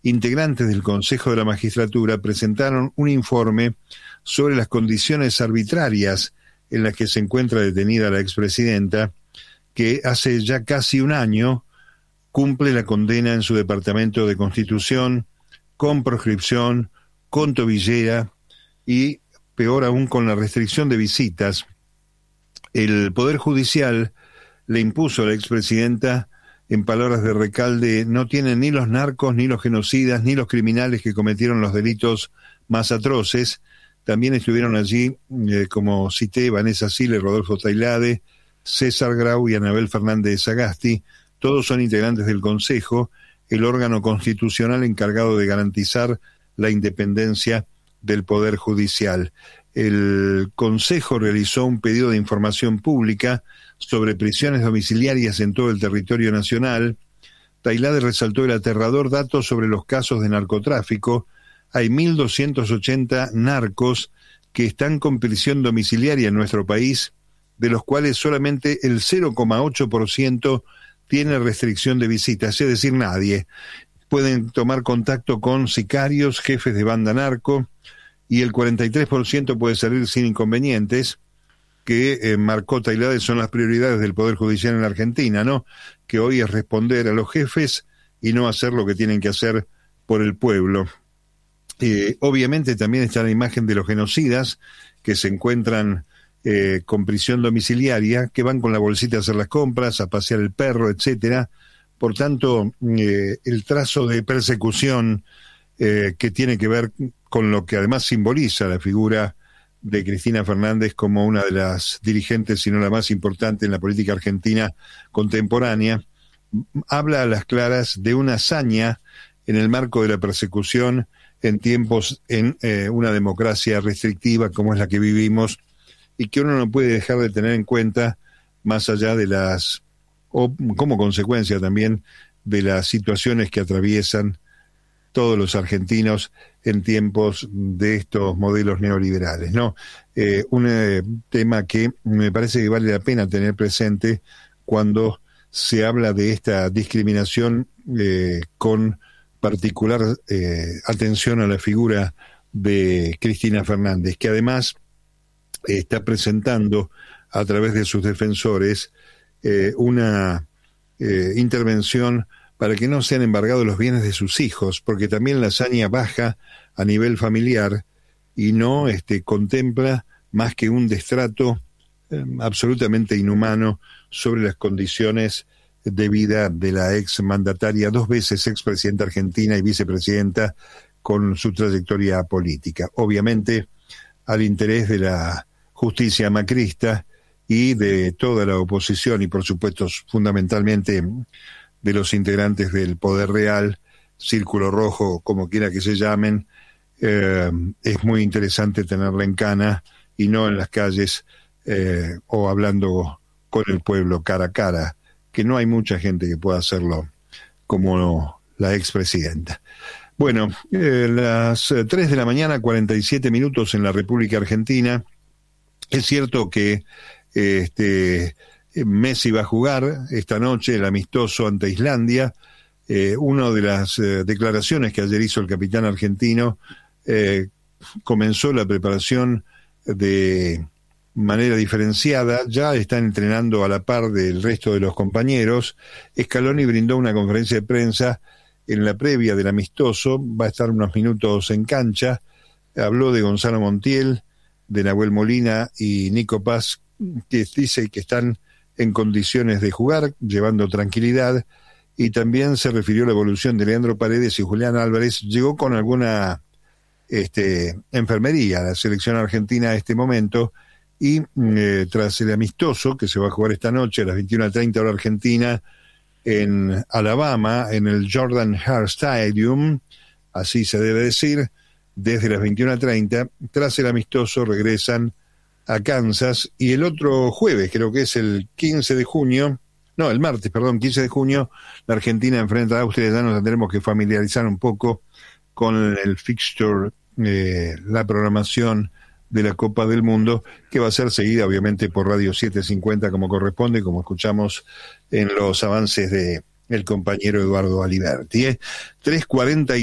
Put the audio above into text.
integrantes del Consejo de la Magistratura presentaron un informe sobre las condiciones arbitrarias en las que se encuentra detenida la expresidenta, que hace ya casi un año cumple la condena en su departamento de Constitución, con proscripción, con tobillera y, peor aún, con la restricción de visitas. El Poder Judicial le impuso a la expresidenta, en palabras de Recalde, no tienen ni los narcos, ni los genocidas, ni los criminales que cometieron los delitos más atroces. También estuvieron allí, como cité, Vanessa Sile, Rodolfo Tailade, César Grau y Anabel Fernández Sagasti. Todos son integrantes del Consejo, el órgano constitucional encargado de garantizar la independencia del Poder Judicial. El Consejo realizó un pedido de información pública sobre prisiones domiciliarias en todo el territorio nacional. Tailade resaltó el aterrador dato sobre los casos de narcotráfico. Hay 1.280 narcos que están con prisión domiciliaria en nuestro país, de los cuales solamente el 0,8% tiene restricción de visitas, es decir, nadie. Pueden tomar contacto con sicarios, jefes de banda narco, y el 43% puede salir sin inconvenientes, que marcó Tailade, son las prioridades del Poder Judicial en la Argentina, ¿no? Que hoy es responder a los jefes y no hacer lo que tienen que hacer por el pueblo. Obviamente también está la imagen de los genocidas que se encuentran con prisión domiciliaria, que van con la bolsita a hacer las compras, a pasear el perro, etcétera. Por tanto, el trazo de persecución que tiene que ver con lo que además simboliza la figura de Cristina Fernández como una de las dirigentes, si no la más importante en la política argentina contemporánea, habla a las claras de una hazaña en el marco de la persecución en tiempos en una democracia restrictiva como es la que vivimos, y que uno no puede dejar de tener en cuenta, más allá de o como consecuencia también de las situaciones que atraviesan todos los argentinos en tiempos de estos modelos neoliberales, ¿no? Un tema que me parece que vale la pena tener presente cuando se habla de esta discriminación, con particular atención a la figura de Cristina Fernández, que además está presentando a través de sus defensores una intervención para que no sean embargados los bienes de sus hijos, porque también la hazaña baja a nivel familiar y no contempla más que un destrato absolutamente inhumano sobre las condiciones de vida de la ex mandataria, 2 veces expresidenta argentina y vicepresidenta, con su trayectoria política. Obviamente al interés de la justicia macrista y de toda la oposición, y por supuesto fundamentalmente de los integrantes del Poder Real, Círculo Rojo, como quiera que se llamen. Es muy interesante tenerla en cana y no en las calles o hablando con el pueblo cara a cara, que no hay mucha gente que pueda hacerlo como la expresidenta. Bueno, las 3 de la mañana, 47 minutos en la República Argentina. Es cierto que Messi va a jugar esta noche el amistoso ante Islandia. Una de las declaraciones que ayer hizo el capitán argentino, comenzó la preparación de manera diferenciada, ya están entrenando a la par del resto de los compañeros. Scaloni brindó una conferencia de prensa en la previa del amistoso, va a estar unos minutos en cancha, habló de Gonzalo Montiel, de Nahuel Molina y Nico Paz, que dice que están en condiciones de jugar, llevando tranquilidad, y también se refirió a la evolución de Leandro Paredes y Julián Álvarez. Llegó con alguna enfermería a la selección argentina a este momento, y tras el amistoso que se va a jugar esta noche a las 21:30 hora argentina en Alabama, en el Jordan Hare Stadium, así se debe decir, desde las 21:30, tras el amistoso regresan a Kansas, y el otro jueves, creo que es el 15 de junio, no, el martes, perdón, 15 de junio, la Argentina enfrenta a Austria. Ya nos tendremos que familiarizar un poco con el fixture, la programación de la Copa del Mundo, que va a ser seguida obviamente por Radio 750 como corresponde, como escuchamos en los avances de el compañero Eduardo Aliberti. 3:40